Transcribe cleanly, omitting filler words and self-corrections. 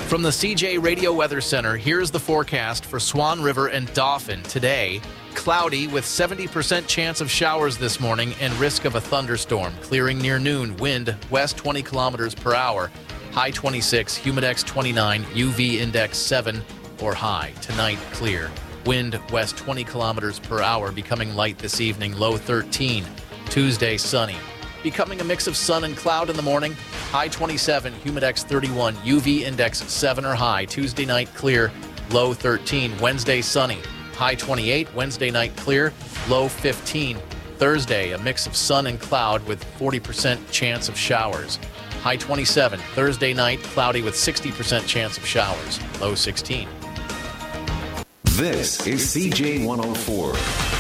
From the CJ Radio Weather Center, here's the forecast for Swan River and Dauphin today. Cloudy with 70% chance of showers this morning and risk of a thunderstorm. Clearing near noon. Wind west 20 kilometers per hour. High 26, humidex 29, UV index 7 or high. Tonight, clear. Wind west 20 kilometers per hour, becoming light this evening. Low 13. Tuesday, sunny. Becoming a mix of sun and cloud in the morning. High 27, humidex 31, UV index 7 or high. Tuesday night clear, low 13. Wednesday sunny, high 28. Wednesday night clear, low 15. Thursday, a mix of sun and cloud with 40% chance of showers. High 27. Thursday night cloudy with 60% chance of showers, low 16. This is CJ 104.